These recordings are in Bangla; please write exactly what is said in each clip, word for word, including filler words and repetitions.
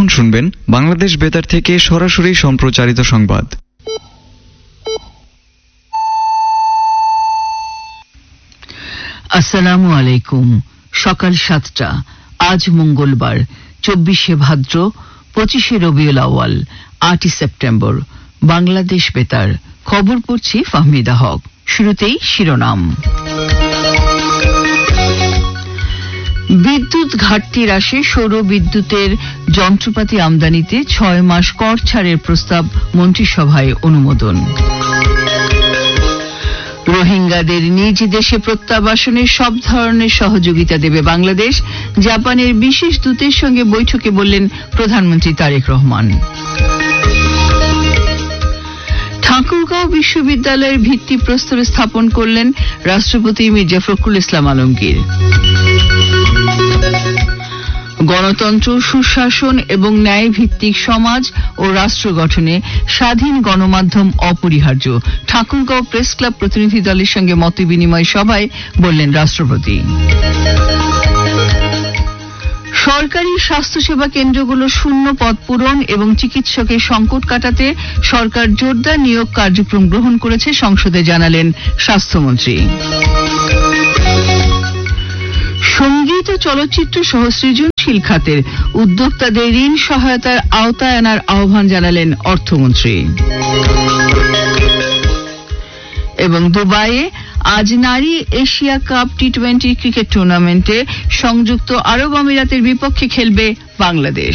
এখন শুনবেন বাংলাদেশ বেতার থেকে সরাসরি সম্প্রচারিত সংবাদ। আসসালামু আলাইকুম। সকাল সাতটা। আজ মঙ্গলবার চব্বিশে ভাদ্র পঁচিশে রবিউল আউয়াল আটই সেপ্টেম্বর। বাংলাদেশ বেতার খবর পড়ছি ফাহমিদা হক। শুরুতেই শিরোনাম। বিদ্যুৎ ঘাটতি হ্রাসে সৌর বিদ্যুতের যন্ত্রপাতি আমদানিতে ছয় মাস কর ছাড়ের প্রস্তাব মন্ত্রিসভায় অনুমোদন। রোহিঙ্গাদের নিজ দেশে প্রত্যাবাসনে সব ধরনের সহযোগিতা দেবে বাংলাদেশ, জাপানের বিশেষ দূতের সঙ্গে বৈঠকে বললেন প্রধানমন্ত্রী তারেক রহমান। ঠাকুরগাঁও বিশ্ববিদ্যালয়ের ভিত্তিপ্রস্তর স্থাপন করলেন রাষ্ট্রপতি মির্জা ফখরুল ইসলাম আলমগীর। গণতন্ত্র, সুশাসন এবং ন্যায় ভিত্তিক সমাজ ও রাষ্ট্র গঠনে স্বাধীন গণমাধ্যম অপরিহার্য, ঠাকুরগাঁও প্রেস ক্লাব প্রতিনিধি দলের সঙ্গে মতবিনিময় সভায় বললেন রাষ্ট্রপতি। সরকারি স্বাস্থ্যসেবা কেন্দ্রগুলো শূন্য পদ পূরণ এবং চিকিৎসকের সংকট কাটাতে সরকার জোরদার নিয়োগ কার্যক্রম গ্রহণ করেছে, সংসদে জানালেন স্বাস্থ্যমন্ত্রী। সঙ্গীত ও চলচ্চিত্র সহ সৃজনশীল খাতের উদ্যোক্তাদের ঋণ সহায়তার আওতায় আনার আহ্বান জানালেন অর্থমন্ত্রী। এবং দুবাইয়ে আজ নারী Asia cup T twenty cricket টুর্নামেন্টে সংযুক্ত আরব আমিরাতের বিপক্ষে খেলবে বাংলাদেশ।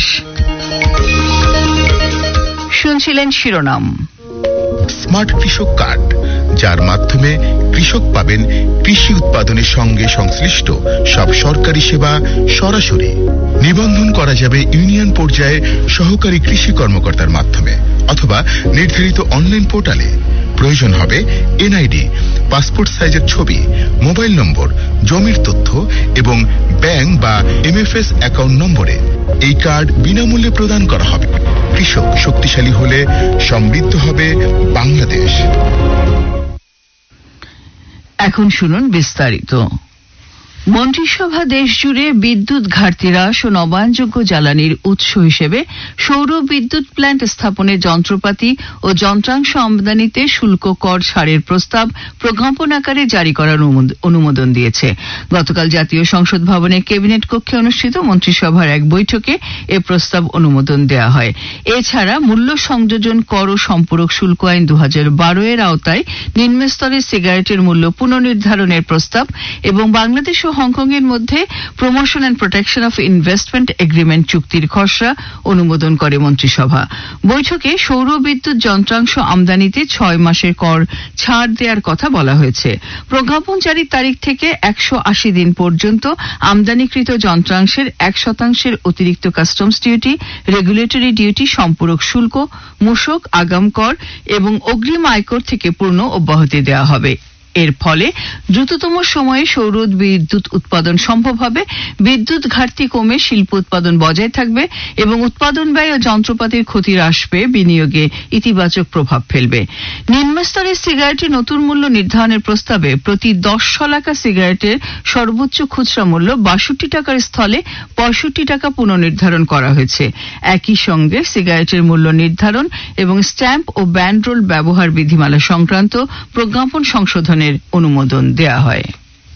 শুনছিলেন শিরোনাম। স্মার্ট কৃষক কার্ড, যার মাধ্যমে কৃষক পাবেন কৃষি উৎপাদনের সঙ্গে সংশ্লিষ্ট সব সরকারি সেবা সরাসরি। নিবন্ধন করা যাবে ইউনিয়ন পর্যায়ে সহকারী কৃষি কর্মকর্তার মাধ্যমে অথবা নির্ধারিত অনলাইন পোর্টালে। প্রয়োজন হবে এনআইডি, পাসপোর্ট সাইজের ছবি, মোবাইল নম্বর, জমির তথ্য এবং ব্যাংক বা এমএফএস অ্যাকাউন্ট নম্বরে। এই কার্ড বিনামূল্যে প্রদান করা হবে। কৃষক শক্তিশালী হলে সমৃদ্ধ হবে বাংলাদেশ। এখন শুনুন বিস্তারিত। মন্ত্রিসভা দেশজুড়ে বিদ্যুৎ ঘাটতি হ্রাস ও নবায়নযোগ্য জ্বালানির উৎস হিসেবে সৌর বিদ্যুৎ প্ল্যান্ট স্থাপনের যন্ত্রপাতি ও যন্ত্রাংশ আমদানিতে শুল্ক কর ছাড়ের প্রস্তাব প্রজ্ঞাপন আকারে জারি করার অনুমোদন দিয়েছে। গতকাল জাতীয় সংসদ ভবনে ক্যাবিনেট কক্ষে অনুষ্ঠিত মন্ত্রিসভার এক বৈঠকে এ প্রস্তাব অনুমোদন দেওয়া হয়। এছাড়া মূল্য সংযোজন কর ও সম্পূরক শুল্ক আইন দু হাজার বারো এর আওতায় নিম্নস্তরের সিগারেটের মূল্য পুনর্নির্ধারণের প্রস্তাব এবং বাংলাদেশ ও হংকং এর মধ্যে promotion and protection of investment agreement চুক্তির খসড়া অনুমোদন করে মন্ত্রিসভা। বৈঠকে সৌর বিদ্যুৎ যন্ত্রাংশ আমদানিতে ছয় মাসের কর ছাড় দেওয়ার কথা বলা হয়েছে। প্রজ্ঞাপন জারির তারিখ থেকে একশো আশি দিন পর্যন্ত আমদানিকৃত যন্ত্রাংশের এক শতাংশের অতিরিক্ত কাস্টমস ডিউটি, রেগুলেটরি ডিউটি, সম্পূরক শুল্ক, মূসক, আগাম কর এবং অগ্রিম আয়কর থেকে পূর্ণ অব্যাহতি দেওয়া হবে। এর ফলে দ্রুততম সময়ে সৌর বিদ্যুৎ উৎপাদন সম্ভব হবে, বিদ্যুৎ ঘাটতি কমে শিল্প উৎপাদন বজায় থাকবে এবং উৎপাদন ব্যয় ও যন্ত্রপাতির ক্ষতি হ্রাস পেয়ে বিনিয়োগে ইতিবাচক প্রভাব ফেলবে। নিম্নস্তরের সিগারেটের নতুন মূল্য নির্ধারণের প্রস্তাবে প্রতি দশ শলাকা সিগারেটের সর্বোচ্চ খুচরা মূল্য বাষট্টি টাকার স্থলে পঁয়ষট্টি টাকা পুনর্নির্ধারণ করা হয়েছে। একই সঙ্গে সিগারেটের মূল্য নির্ধারণ এবং স্ট্যাম্প ও ব্যান্ডরোল ব্যবহার বিধিমালা সংক্রান্ত প্রজ্ঞাপন সংশোধনের অনুমোদন দেয়া হয়।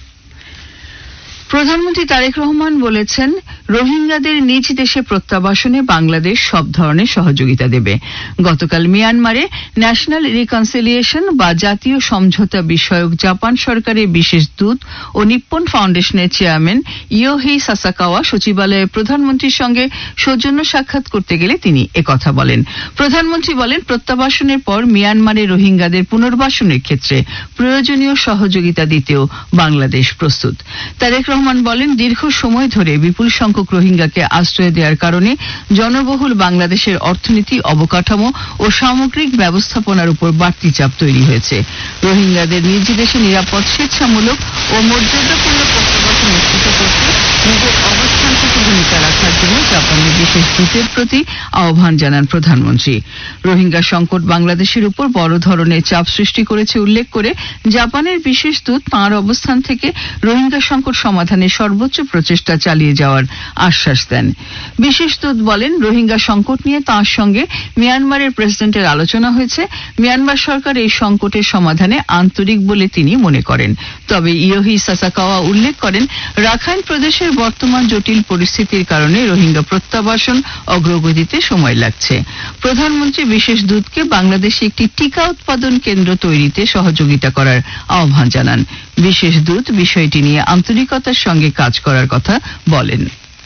প্রধানমন্ত্রী তারেক রহমান বলেছেন, রোহিঙ্গাদের নিজ দেশে প্রত্যাবাসনে বাংলাদেশ সব ধরনের সহযোগিতা দেবে। গতকাল মিয়ানমারে ন্যাশনাল রিকনসিলিয়েশন বা জাতীয় সমঝোতা বিষয়ক জাপান সরকারের বিশেষ দূত ও নিপ্পন ফাউন্ডেশনের চেয়ারম্যান ইয়োহেই সাসাকাওয়া সচিবালয়ে প্রধানমন্ত্রীর সঙ্গে সৌজন্য সাক্ষাৎ করতে গেলে তিনি একথা বলেন। প্রধানমন্ত্রী বলেন, প্রত্যাবাসনের পর মিয়ানমারে রোহিঙ্গাদের পুনর্বাসনের ক্ষেত্রে প্রয়োজনীয় সহযোগিতা দিতেও বাংলাদেশ প্রস্তুত। তারেক রহমান বলেন, দীর্ঘ সময় ধরে বিপুল সংখ্যক রোহিঙ্গাকে আশ্রয় দেওয়ার কারণে জনবহুল বাংলাদেশের অর্থনীতি, অবকাঠামো ও সামগ্রিক ব্যবস্থাপনার উপর বাড়তি চাপ তৈরি হয়েছে। রোহিঙ্গাদের নিজ দেশে নিরাপদ, স্বেচ্ছামূলক ও মর্যাদাপূর্ণ প্রত্যাবাসন নিশ্চিত করতে নিজের অবস্থান থেকে ভূমিকা রাখার জন্য জাপানের বিশেষ দূতের প্রতি আহ্বান জানান প্রধানমন্ত্রী। রোহিঙ্গা সংকট বাংলাদেশের উপর বড় ধরনের চাপ সৃষ্টি করেছে উল্লেখ করে জাপানের বিশেষ দূত তাঁর অবস্থান থেকে রোহিঙ্গা সংকট সমাধানে সর্বোচ্চ প্রচেষ্টা চালিয়ে যাওয়ার আশ্বাস দেন। বিশেষ দূত বলেন, রোহিঙ্গা সংকট নিয়ে তাঁর সঙ্গে মিয়ানমারের প্রেসিডেন্টের আলোচনা হয়েছে। মিয়ানমার সরকার এই সংকটের সমাধানে আন্তরিক বলে তিনি মনে করেন। তবে ইয়োহি সাসাকাওয়া উল্লেখ করেন, রাখাইন প্রদেশের বর্তমান জটিল পরিস্থিতির কারণে রোহিঙ্গা প্রত্যাবাসন অগ্রগতিতে সময় লাগছে। প্রধানমন্ত্রী বিশেষ দূতকে বাংলাদেশে একটি টিকা উৎপাদন কেন্দ্র তৈরিতে সহযোগিতা করার আহ্বান জানান। বিশেষ দূত বিষয়টি নিয়ে আন্তরিকতার সঙ্গে কাজ করার কথা বলেন।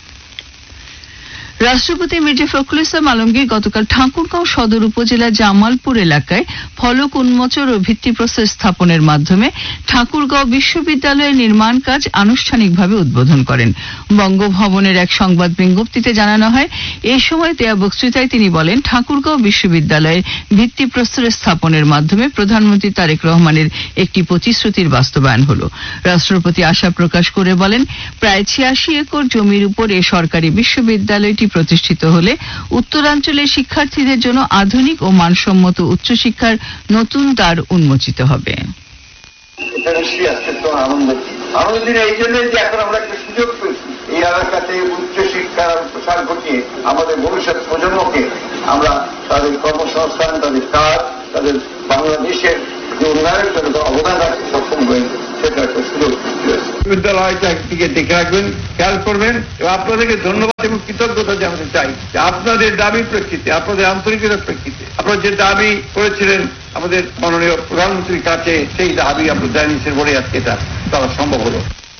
রাষ্ট্রপতি মির্জা ফখরুল ইসলাম আলমগীর গতকাল ঠাকুরগাঁও সদর উপজেলার জামালপুর এলাকায় ফলক উন্মোচন ও ভিত্তিপ্রস্তর স্থাপনের মাধ্যমে ঠাকুরগাঁও বিশ্ববিদ্যালয়ের নির্মাণ কাজ আনুষ্ঠানিকভাবে উদ্বোধন করেন। বঙ্গভবনের এক সংবাদ বিজ্ঞপ্তিতে জানানো হয়, এই সময় দেয়া বক্তৃতায় তিনি বলেন, ঠাকুরগাঁও বিশ্ববিদ্যালয়ের ভিত্তিপ্রস্তর স্থাপনের মাধ্যমে প্রধানমন্ত্রী তারেক রহমানের একটি প্রতিশ্রুতির বাস্তবায়ন হল। রাষ্ট্রপতি আশা প্রকাশ করে বলেন, প্রায় ছিয়াশি একর জমির উপর এ সরকারি বিশ্ববিদ্যালয়টি প্রতিষ্ঠিত হলে উত্তরাঞ্চলের শিক্ষার্থীদের জন্য আধুনিক ও মানসম্মত উচ্চশিক্ষার নতুন দ্বার উন্মোচিত হবে। এটা নিশ্চয়ই অত্যন্ত আনন্দ আনন্দের এই জন্য যে এখন আমরা একটা সুযোগ পেয়েছি এই এলাকাতে উচ্চশিক্ষার প্রসার ঘটিয়ে আমাদের ভবিষ্যৎ প্রজন্মকে আমরা তাদের কর্মসংস্থান, তাদের কাজ, তাদের বাংলাদেশের যে উন্নয়নের জন্য অবদান রাখতে সক্ষম হয়েছে সেটা একটা সুযোগ বিশ্ববিদ্যালয়টাকে দেখে রাখবেন, খেয়াল করবেন এবং আপনাদেরকে ধন্যবাদ এবং কৃতজ্ঞতা জানাতে চাই যে আপনাদের দাবির প্রেক্ষিতে, আপনাদের আন্তরিকতার প্রেক্ষিতে আপনারা যে দাবি করেছিলেন আমাদের মাননীয় প্রধানমন্ত্রীর কাছে, সেই দাবি আপনার জানিয়েছেন বলে আজকে এটা করা সম্ভব হলো।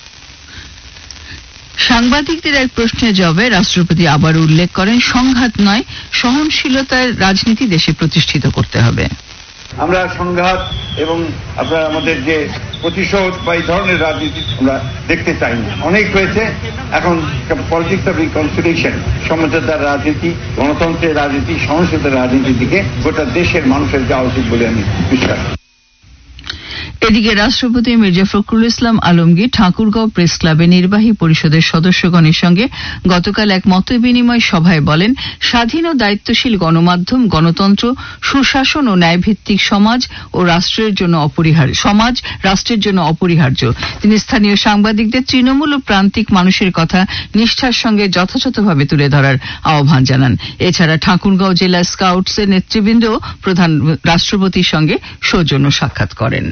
সাংবাদিকদের এক প্রশ্নের জবাবে রাষ্ট্রপতি আবার উল্লেখ করেন, সংঘাত নয়, সহনশীলতার রাজনীতি দেশে প্রতিষ্ঠিত করতে হবে। আমরা সংঘাত এবং আপনার আমাদের যে প্রতিশোধ বা এই ধরনের রাজনীতি আমরা দেখতে চাই না। অনেক হয়েছে, এখন পলিটিক্স অফ রিকনসিলিয়েশন, সমঝোতার রাজনীতি, গণতন্ত্রের রাজনীতি, সহনশীলতার রাজনীতির দিকে গোটা দেশের মানুষের যাওয়া উচিত বলে আমি বিশ্বাস করি। এদিকে রাষ্ট্রপতি মির্জা ফখরুল ইসলাম আলমগীর ঠাকুরগাঁও প্রেস ক্লাবে নির্বাহী পরিষদের সদস্যগণের সঙ্গে গতকাল এক মতবিনিময় সভায় বলেন, স্বাধীন ও দায়িত্বশীল গণমাধ্যম, গণতন্ত্র, সুশাসন ও ন্যায়ভিত্তিক সমাজ ও রাষ্ট্রের জন্য অপরিহার্য সমাজ রাষ্ট্রের জন্য অপরিহার্য। তিনি স্থানীয় সাংবাদিকদের তৃণমূল ও প্রান্তিক মানুষের কথা নিষ্ঠার সঙ্গে যথাযথভাবে তুলে ধরার আহ্বান জানান। এছাড়া ঠাকুরগাঁও জেলা স্কাউটসের নেতৃবৃন্দ প্রধান রাষ্ট্রপতির সঙ্গে সৌজন্য সাক্ষাৎ করেন।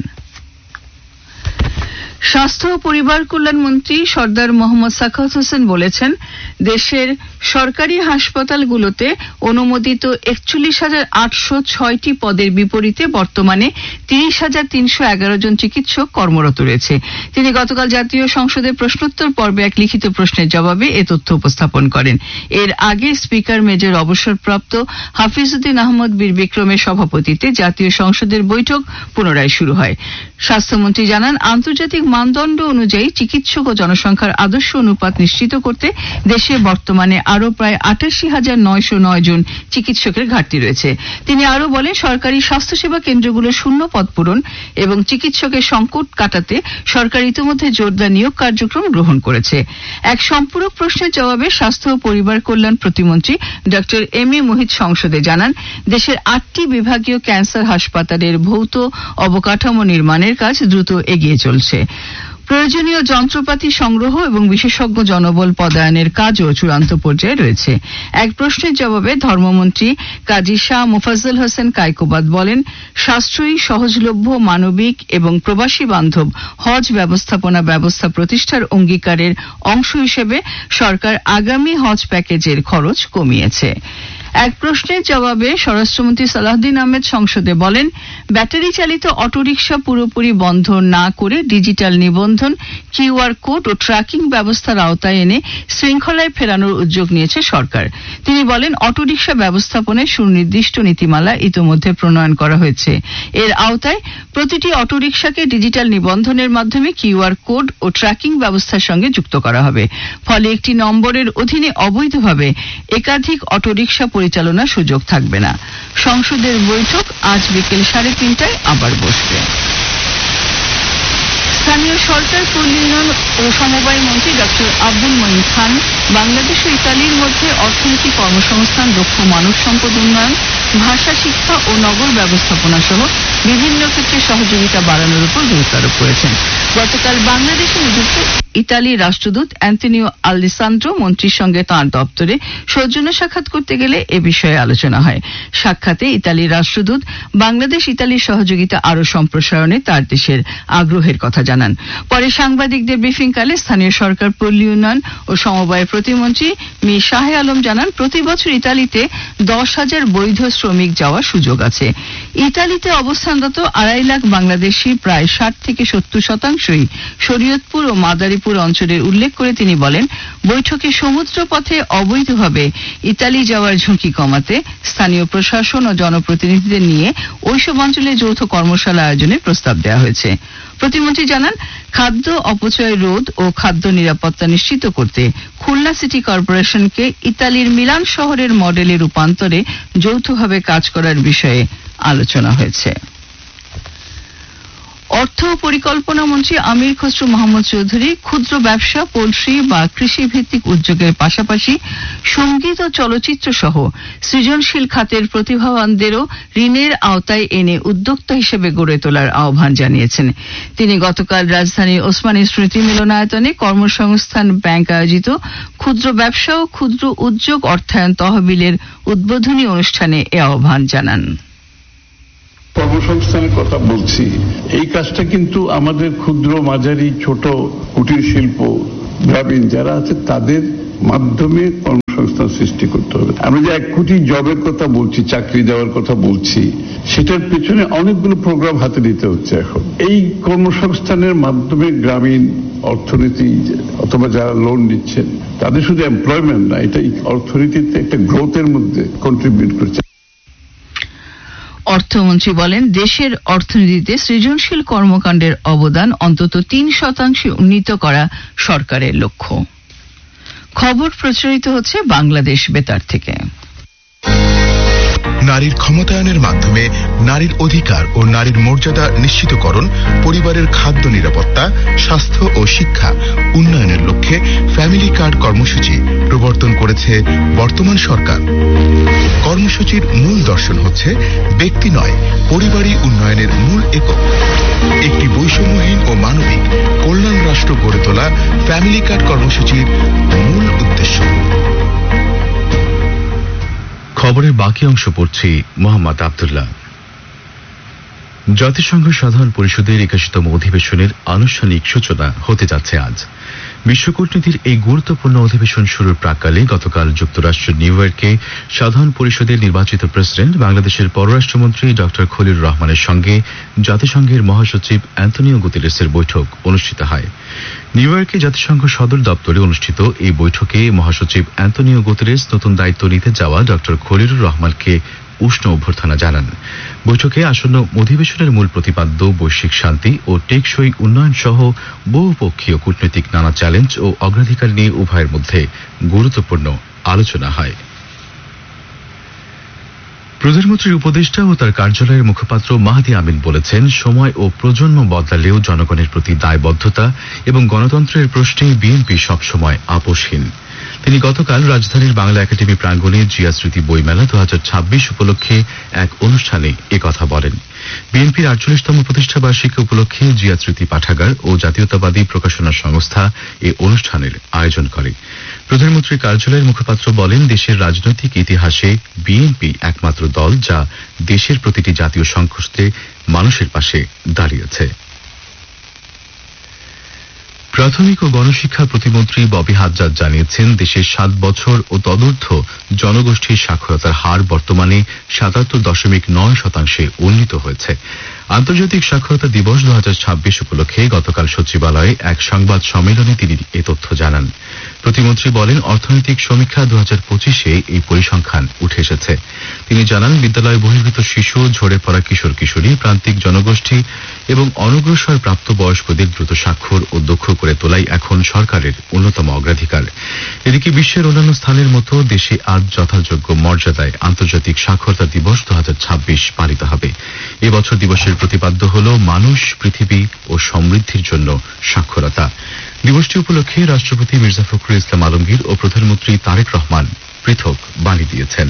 স্বাস্থ্য ও পরিবার কল্যাণ মন্ত্রী সর্দার মোহাম্মদ সাখাওয়াত হোসেন বলেছেন, দেশের সরকারি হাসপাতালগুলোতে অনুমোদিত একচল্লিশ হাজার আটশো ছয়টি পদের বিপরীতে বর্তমানে তিরিশ হাজার তিনশো এগারো জন চিকিৎসক কর্মরত রয়েছে। তিনি গতকাল জাতীয় সংসদে প্রশ্নোত্তর পর্বে এক লিখিত প্রশ্নের জবাবে এ তথ্য উপস্থাপন করেন। এর আগে স্পিকার মেজর অবসরপ্রাপ্ত হাফিজউদ্দিন আহমদ বীর বিক্রমের সভাপতিত্বে জাতীয় সংসদের বৈঠক পুনরায় শুরু হয়। স্বাস্থ্যমন্ত্রী জানান, আন্তর্জাতিক মানদণ্ড অনুযায়ী চিকিৎসক ও জনসংখ্যার আদর্শ অনুপাত নিশ্চিত করতে দেশে বর্তমানে আরও প্রায় আটাশি হাজার নয়শো নয় জন চিকিৎসকের ঘাটতি রয়েছে। তিনি আরও বলেন, সরকারি স্বাস্থ্যসেবা কেন্দ্রগুলোর শূন্য পদ পূরণ এবং চিকিৎসকের সংকট কাটাতে সরকার ইতিমধ্যে জোরদার নিয়োগ কার্যক্রম গ্রহণ করেছে। এক সম্পূরক প্রশ্নের জবাবে স্বাস্থ্য ও পরিবার কল্যাণ প্রতিমন্ত্রী ডক্টর এম এ মোহিত সংসদে জানান, দেশের আটটি বিভাগীয় ক্যান্সার হাসপাতালের ভৌত অবকাঠামো নির্মাণের কাজ দ্রুত এগিয়ে চলছে। প্রয়োজনীয় যন্ত্রপাতি সংগ্রহ এবং বিশেষজ্ঞ জনবল পদায়নের কাজও চূড়ান্ত পর্যায়ে রয়েছে। এক প্রশ্নের জবাবে ধর্মমন্ত্রী কাজী শাহ মোফাজ্জল হোসেন কায়কোবাদ বলেন, সাশ্রয়ী, সহজলভ্য, মানবিক এবং প্রবাসী বান্ধব হজ ব্যবস্থাপনা ব্যবস্থা প্রতিষ্ঠার অঙ্গীকারের অংশ হিসেবে সরকার আগামী হজ প্যাকেজের খরচ কমিয়েছে। এক প্রশ্নের জবাবে স্বরাষ্ট্রমন্ত্রী সালাউদ্দিন আহমেদ সংসদে বলেন, ব্যাটারি চালিত অটোরিকশা পুরোপুরি বন্ধ না করে ডিজিটাল নিবন্ধন, কিউআর কোড ও ট্র্যাকিং ব্যবস্থার আওতায় এনে শৃঙ্খলায় ফেরানোর উদ্যোগ নিয়েছে সরকার। তিনি বলেন, অটোরিকশা ব্যবস্থাপনায় সুনির্দিষ্ট নীতিমালা ইতোমধ্যে প্রণয়ন করা হয়েছে। এর আওতায় প্রতিটি অটোরিকশাকে ডিজিটাল নিবন্ধনের মাধ্যমে কিউআর কোড ও ট্র্যাকিং ব্যবস্থার সঙ্গে যুক্ত করা হবে। ফলে একটি নম্বরের অধীনে অবৈধভাবে একাধিক অটোরিকশা পরিচালনার সুযোগ থাকবে না। সংসদের বৈঠক আজ বিকেল সাড়ে তিনটায় আবার বসবে। স্থানীয় সরকার পল্লী উন্নয়ন ও সমবায় মন্ত্রী ডক্টর আব্দুল মঈন খান বাংলাদেশ ও ইতালির মধ্যে অর্থনীতি, কর্মসংস্থান, দক্ষ মানব সম্পদ উন্নয়ন, ভাষা শিক্ষা ও নগর ব্যবস্থাপনা সহ বিভিন্ন ক্ষেত্রে সহযোগিতা বাড়ানোর উপর গুরুত্ব আরোপ করেছেন। গতকাল বাংলাদেশে নিযুক্ত ইতালির রাষ্ট্রদূত অ্যান্তনিও আলেসান্দ্রো মন্ত্রীর সঙ্গে তাঁর দপ্তরে সৌজন্য সাক্ষাৎ করতে গেলে এ বিষয়ে আলোচনা হয়। সাক্ষাতে ইতালির রাষ্ট্রদূত বাংলাদেশ ইতালির সহযোগিতা আরও সম্প্রসারণে তার দেশের আগ্রহের কথা জানান। পরে সাংবাদিকদের ব্রিফিংকালে স্থানীয় সরকার পল্লী উন্নয়ন ও সমবায় প্রতিমন্ত্রী মি শাহে আলম জানান, প্রতি বছর ইতালিতে দশ হাজার বৈধ শ্রমিক যাওয়ার সুযোগ আছে। ইতালিতে অবস্থানরত আড়াই লাখ বাংলাদেশি প্রায় ষাট থেকে সত্তর শতাংশই শরীয়তপুর ও মাদারীপুর অঞ্চলের উল্লেখ করে তিনি বলেন, বৈঠকে সমুদ্র পথে অবৈধভাবে ইতালি যাওয়ার ঝুঁকি কমাতে স্থানীয় প্রশাসন ও জনপ্রতিনিধিদের নিয়ে ওইসব অঞ্চলে যৌথ কর্মশালা আয়োজনের প্রস্তাব দেওয়া হয়েছে। প্রতিমন্ত্রী জানান, খাদ্য অপচয় রোধ ও খাদ্য নিরাপত্তা নিশ্চিত করতে খুলনা সিটি কর্পোরেশনকে ইতালির মিলান শহরের মডেলে রূপান্তরে যৌথভাবে কাজ করার বিষয়ে আলোচনা হয়েছে। অর্থ ও পরিকল্পনা মন্ত্রী আমির খসরু মাহমুদ চৌধুরী ক্ষুদ্র ব্যবসা, পোল্ট্রি বা কৃষি ভিত্তিক উদ্যোগের পাশাপাশি সঙ্গীত ও চলচ্চিত্র সহ সৃজনশীল খাতের প্রতিভাবানদেরও ঋণের আওতায় এনে উদ্যোক্তা হিসেবে গড়ে তোলার আহ্বান জানিয়েছেন। তিনি গতকাল রাজধানীর ওসমানী স্মৃতি মিলনায়তনে কর্মসংস্থান ব্যাংক আয়োজিত ক্ষুদ্র ব্যবসা ও ক্ষুদ্র উদ্যোগ অর্থায়ন তহবিলের উদ্বোধনী অনুষ্ঠানে এ আহ্বান জানান। কর্মসংস্থানের কথা বলছি, এই কাজটা কিন্তু আমাদের ক্ষুদ্র, মাঝারি, ছোট কুটির শিল্প, গ্রামীণ যারা আছে তাদের মাধ্যমে কর্মসংস্থান সৃষ্টি করতে হবে। আমরা যে এক কোটি জবের কথা বলছি, চাকরি দেওয়ার কথা বলছি, সেটার পেছনে অনেকগুলো প্রোগ্রাম হাতে নিতে হচ্ছে এখন। এই কর্মসংস্থানের মাধ্যমে গ্রামীণ অর্থনীতি অথবা যারা লোন নিচ্ছেন তাদের শুধু এমপ্লয়মেন্ট না, এটা অর্থনীতিতে একটা গ্রোথের মধ্যে কন্ট্রিবিউট করছে। অর্থমন্ত্রী বলেন, দেশের অর্থনীতিতে সৃজনশীল কর্মকাণ্ডের অবদান অন্তত তিন শতাংশে উন্নীত করা সরকারের লক্ষ্য। খবর প্রচারিত হচ্ছে বাংলাদেশ বেতার থেকে। নারীর ক্ষমতায়নের মাধ্যমে নারীর অধিকার ও নারীর মর্যাদা নিশ্চিতকরণ, পরিবারের খাদ্য নিরাপত্তা, স্বাস্থ্য ও শিক্ষা উন্নয়নের লক্ষ্যে ফ্যামিলি কার্ড কর্মসূচি প্রবর্তন করেছে বর্তমান সরকার। কর্মসূচির মূল দর্শন হচ্ছে ব্যক্তি নয়, পরিবারই উন্নয়নের মূল একক। একটি বৈষম্যহীন ও মানবিক কল্যাণ রাষ্ট্র গড়ে তোলা ফ্যামিলি কার্ড কর্মসূচির মূল উদ্দেশ্য। খবরের বাকি অংশ পড়ছি মোহাম্মদ আব্দুল্লাহ। জাতিসংঘ সাধারণ পরিষদের একাশিতম অধিবেশনের আনুষ্ঠানিক সূচনা হতে যাচ্ছে আজ। বিশ্ব কূটনীতির এই গুরুত্বপূর্ণ অধিবেশন শুরুর প্রাক্কালে গতকাল যুক্তরাষ্ট্রের নিউ ইয়র্কে সাধারণ পরিষদের নির্বাচিত প্রেসিডেন্ট বাংলাদেশের পররাষ্ট্রমন্ত্রী ডক্টর খলিল রহমানের সঙ্গে জাতিসংঘের মহাসচিব অ্যান্তনিও গুতেরেসের বৈঠক অনুষ্ঠিত হয়। নিউ ইয়র্কে জাতিসংঘ সদর দপ্তরে অনুষ্ঠিত এই বৈঠকে মহাসচিব অ্যান্তনিও গুতেরেস নতুন দায়িত্ব নিতে যাওয়া ডক্টর খলিলুর রহমানকে উষ্ণ অভ্যর্থনা জানান। বৈঠকে আসন্ন অধিবেশনের মূল প্রতিপাদ্য বৈশ্বিক শান্তি ও টেকসই উন্নয়ন সহ বহুপক্ষীয় কূটনৈতিক নানা চ্যালেঞ্জ ও অগ্রাধিকার নিয়ে উভয়ের মধ্যে গুরুত্বপূর্ণ আলোচনা হয়। প্রধানমন্ত্রীর উপদেষ্টা ও তার কার্যালয়ের মুখপাত্র মাহদি আমিন বলেছেন, সময় ও প্রজন্ম বদলালেও জনগণের প্রতি দায়বদ্ধতা এবং গণতন্ত্রের প্রশ্নে বিএনপি সবসময় আপোষহীন। তিনি গতকাল রাজধানীর বাংলা একাডেমি প্রাঙ্গণে জিয়া স্মৃতি বইমেলা দু হাজার ছাব্বিশ উপলক্ষে এক অনুষ্ঠানে একথা বলেন। বিএনপির আটচল্লিশতম প্রতিষ্ঠা বার্ষিকী উপলক্ষে জিয়া স্মৃতি পাঠাগার ও জাতীয়তাবাদী প্রকাশনা সংস্থা এ অনুষ্ঠানের আয়োজন করে। প্রধানমন্ত্রীর কার্যালয়ের মুখপাত্র বলেন, দেশের রাজনৈতিক ইতিহাসে বিএনপি একমাত্র দল যা দেশের প্রতিটি জাতীয় সংকটে মানুষের পাশে দাঁড়িয়েছে। প্রাথমিক ও গণশিক্ষা প্রতিমন্ত্রী ববি হাজ্জাজ জানিয়েছেন, দেশের সাত বছর ও তদূর্ধ্ব জনগোষ্ঠীর সাক্ষরতার হার বর্তমানে সাতাত্তর দশমিক নয় শতাংশে উন্নীত হয়েছে। আন্তর্জাতিক সাক্ষরতা দিবস দু হাজার ছাব্বিশ উপলক্ষে গতকাল সচিবালয়ে এক সংবাদ সম্মেলনে তিনি এ তথ্য জানান। প্রতিমন্ত্রী বলেন, অর্থনৈতিক সমীক্ষা দু হাজার পঁচিশে এই পরিসংখ্যান উঠে এসেছে। তিনি জানান, বিদ্যালয় বহির্ভূত শিশু, ঝরে পড়া কিশোর কিশোরী, প্রান্তিক জনগোষ্ঠী এবং অনগ্রসর প্রাপ্তবয়স্কদের দ্রুত স্বাক্ষর ও দক্ষ করে তোলাই এখন সরকারের অন্যতম অগ্রাধিকার। এদিকে বিশ্বের অন্যান্য স্থানের মতো দেশে আজ যথাযোগ্য মর্যাদায় আন্তর্জাতিক সাক্ষরতা দিবস দু হাজার ছাব্বিশ পালিত হবে। এবছর দিবসের প্রতিপাদ্য হল মানুষ, পৃথিবী ও সমৃদ্ধির জন্য সাক্ষরতা। দিবসটি উপলক্ষে রাষ্ট্রপতি মির্জা ফখরুল ইসলাম আলমগীর ও প্রধানমন্ত্রী তারেক রহমান পৃথক বাণী দিয়েছেন।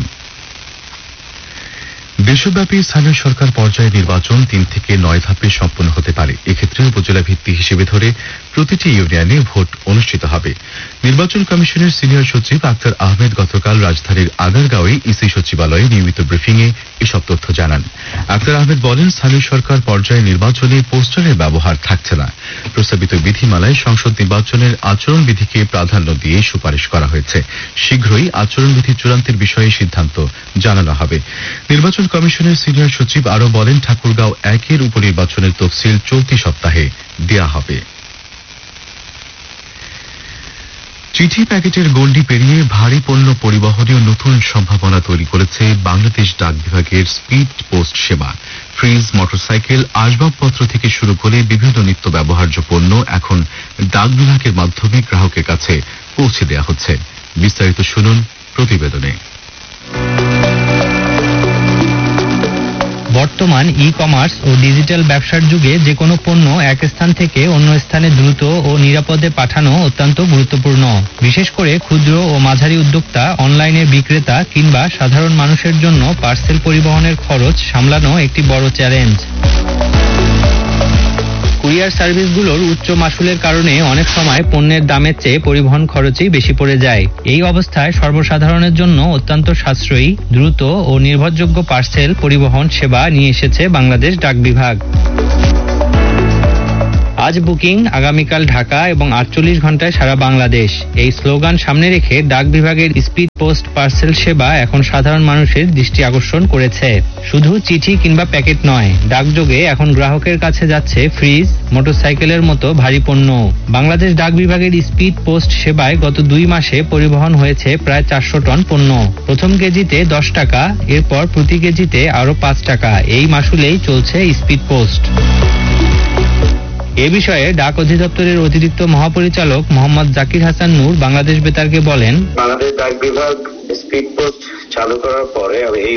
দেশব্যাপী স্থানীয় সরকার পর্যায়ে নির্বাচন তিন থেকে নয় ধাপে সম্পন্ন হতে পারে। এক্ষেত্রে উপজেলা ভিত্তি হিসেবে ধরে প্রতিটি ইউনিয়নে ভোট অনুষ্ঠিত হবে। নির্বাচন কমিশনের সিনিয়র সচিব আক্তার আহমেদ গতকাল রাজধানীর আগারগাঁওয়ে ইসি সচিবালয়ে নিয়মিত ব্রিফিংয়ে এসব তথ্য জানান। আক্তার আহমেদ বলেন, স্থানীয় সরকার পর্যায়ে নির্বাচনে পোস্টারের ব্যবহার থাকছে না। প্রস্তাবিত বিধিমালায় সংসদ নির্বাচনের আচরণবিধিকে প্রাধান্য দিয়ে সুপারিশ করা হয়েছে। শীঘ্রই আচরণবিধি চূড়ান্তের বিষয়ে সিদ্ধান্ত জানানো হবে। নির্বাচন কমিশনের সিনিয়র সচিব আরও বলেন, ঠাকুরগাঁও একের উপনির্বাচনের তফসিল চলতি সপ্তাহে দেয়া হবে। চিঠি প্যাকেটের গণ্ডি পেরিয়ে ভারী পণ্য পরিবহনেও নতুন সম্ভাবনা তৈরি করেছে বাংলাদেশ ডাক বিভাগের স্পিড পোস্ট সেবা। ফ্রিজ, মোটরসাইকেল, আসবাবপত্র থেকে শুরু করে বিভিন্ন নিত্য ব্যবহার্য পণ্য এখন ডাক বিভাগের মাধ্যমে গ্রাহকের কাছে পৌঁছে দেওয়া হচ্ছে। বিস্তারিত শুনুন প্রতিবেদনে। বর্তমান ই কমার্স ও ডিজিটাল ব্যবসার যুগে যে কোনো পণ্য এক স্থান থেকে অন্য স্থানে দ্রুত ও নিরাপদে পাঠানো অত্যন্ত গুরুত্বপূর্ণ। বিশেষ করে ক্ষুদ্র ও মাঝারি উদ্যোক্তা, অনলাইনে বিক্রেতা কিংবা সাধারণ মানুষের জন্য পার্সেল পরিবহনের খরচ সামলানো একটি বড় চ্যালেঞ্জ। কুরিয়ার সার্ভিসগুলোর উচ্চ মাশুলের কারণে অনেক সময় পণ্যের দামের চেয়ে পরিবহন খরচই বেশি পড়ে যায়। এই অবস্থায় সর্বসাধারণের জন্য অত্যন্ত সাশ্রয়ী, দ্রুত ও নির্ভরযোগ্য পার্সেল পরিবহন সেবা নিয়ে এসেছে বাংলাদেশ ডাক বিভাগ। আজ বুকিং, আগামীকাল ঢাকা এবং আটচল্লিশ ঘন্টায় সারা বাংলাদেশ। এই স্লোগান সামনে রেখে ডাক বিভাগের স্পিড পোস্ট পার্সেল সেবা এখন সাধারণ মানুষের দৃষ্টি আকর্ষণ করেছে। শুধু চিঠি কিংবা প্যাকেট নয়, ডাকযোগে এখন গ্রাহকের কাছে যাচ্ছে ফ্রিজ, মোটরসাইকেলের মতো ভারী পণ্য। বাংলাদেশ ডাক বিভাগের স্পিড পোস্ট সেবায় গত দুই মাসে পরিবহন হয়েছে প্রায় চারশো টন পণ্য। প্রথম কেজিতে দশ টাকা, এরপর প্রতি কেজিতে আরো পাঁচ টাকা। এই মাশুলেই চলছে স্পিড পোস্ট। এ বিষয়ে ডাক অধিদপ্তরের অতিরিক্ত মহাপরিচালক মোহাম্মদ জাকির হাসান নূর বাংলাদেশ বেতারকে বলেন, বাংলাদেশ ডাক বিভাগ স্পিড পোস্ট চালু করার পরে এই